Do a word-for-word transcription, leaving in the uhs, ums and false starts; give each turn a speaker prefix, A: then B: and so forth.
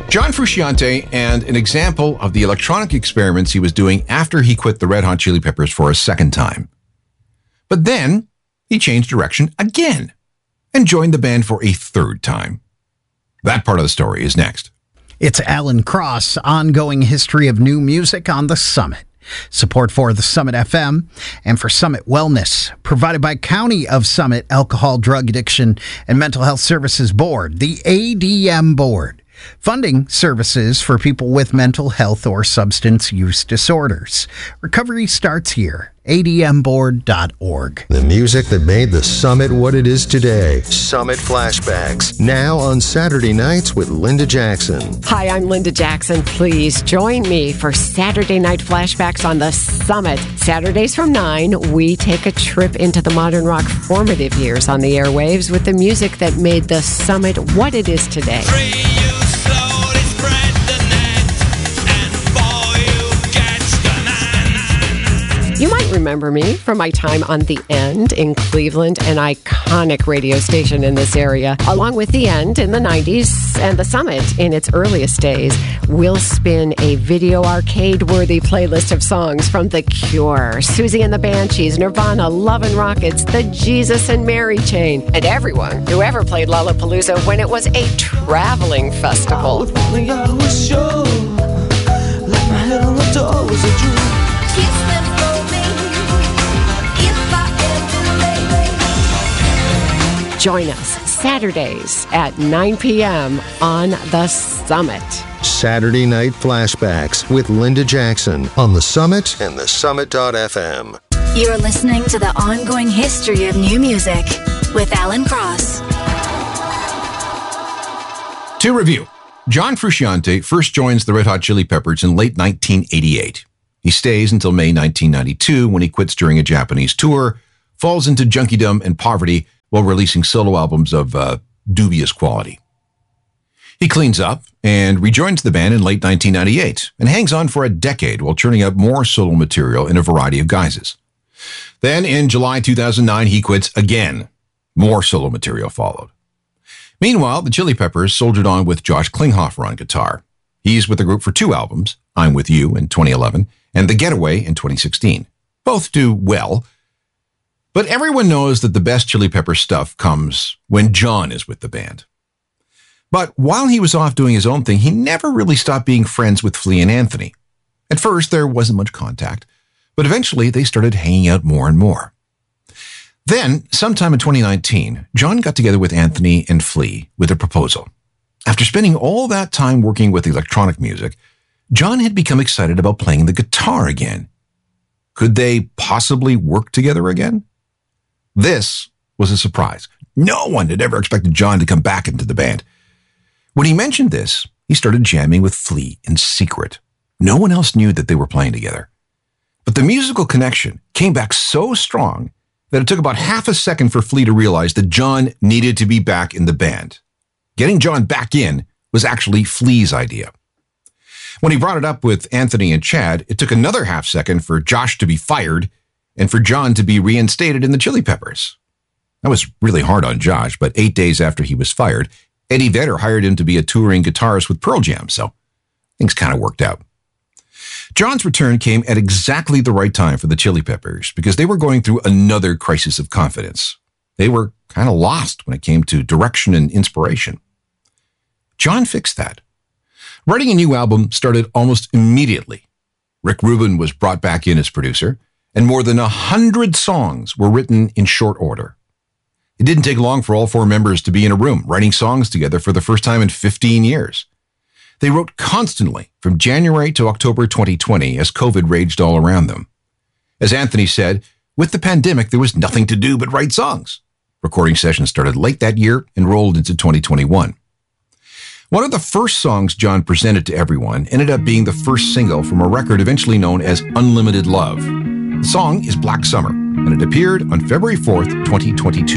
A: John Frusciante, and an example of the electronic experiments he was doing after he quit the Red Hot Chili Peppers for a second time. But then he changed direction again and joined the band for a third time. That part of the story is next.
B: It's Alan Cross, ongoing history of new music on the Summit. Support for the Summit F M and for Summit Wellness, provided by County of Summit Alcohol, Drug Addiction, and Mental Health Services Board, the A D M Board. Funding services for people with mental health or substance use disorders. Recovery starts here. A D M board dot org.
C: The music that made the Summit what it is today. Summit Flashbacks. Now on Saturday nights with Linda Jackson.
D: Hi, I'm Linda Jackson. Please join me for Saturday Night Flashbacks on the Summit. Saturdays from nine, we take a trip into the modern rock formative years on the airwaves with the music that made the Summit what it is today. You might remember me from my time on The End in Cleveland, an iconic radio station in this area. Along with The End in the nineties and The Summit in its earliest days, we'll spin a video arcade-worthy playlist of songs from The Cure, Susie and the Banshees, Nirvana, Love and Rockets, the Jesus and Mary Chain, and everyone who ever played Lollapalooza when it was a traveling festival. Join us Saturdays at nine p.m. on The Summit.
C: Saturday Night Flashbacks with Linda Jackson on The Summit and the summit dot f m.
E: You're listening to the ongoing history of new music with Alan Cross.
A: To review, John Frusciante first joins the Red Hot Chili Peppers in late nineteen eighty-eight. He stays until May nineteen ninety-two when he quits during a Japanese tour, falls into junkiedom and poverty while releasing solo albums of uh, dubious quality. He cleans up and rejoins the band in late nineteen ninety-eight and hangs on for a decade while churning out more solo material in a variety of guises. Then in July two thousand nine, he quits again. More solo material followed. Meanwhile, the Chili Peppers soldiered on with Josh Klinghoffer on guitar. He's with the group for two albums, I'm With You in twenty eleven and The Getaway in twenty sixteen. Both do well. But everyone knows that the best Chili Pepper stuff comes when John is with the band. But while he was off doing his own thing, he never really stopped being friends with Flea and Anthony. At first, there wasn't much contact, but eventually they started hanging out more and more. Then, sometime in twenty nineteen, John got together with Anthony and Flea with a proposal. After spending all that time working with electronic music, John had become excited about playing the guitar again. Could they possibly work together again? This was a surprise. No one had ever expected John to come back into the band. When he mentioned this, he started jamming with Flea in secret. No one else knew that they were playing together. But the musical connection came back so strong that it took about half a second for Flea to realize that John needed to be back in the band. Getting John back in was actually Flea's idea. When he brought it up with Anthony and Chad, it took another half second for Josh to be fired and for John to be reinstated in the Chili Peppers. That was really hard on Josh, but eight days after he was fired, Eddie Vedder hired him to be a touring guitarist with Pearl Jam, so things kind of worked out. John's return came at exactly the right time for the Chili Peppers because they were going through another crisis of confidence. They were kind of lost when it came to direction and inspiration. John fixed that. Writing a new album started almost immediately. Rick Rubin was brought back in as producer, and more than a hundred songs were written in short order. It didn't take long for all four members to be in a room writing songs together for the first time in fifteen years. They wrote constantly from January to October twenty twenty as COVID raged all around them. As Anthony said, with the pandemic, there was nothing to do but write songs. Recording sessions started late that year and rolled into twenty twenty-one. One of the first songs John presented to everyone ended up being the first single from a record eventually known as Unlimited Love. The song is Black Summer, and it appeared on February fourth, twenty twenty-two.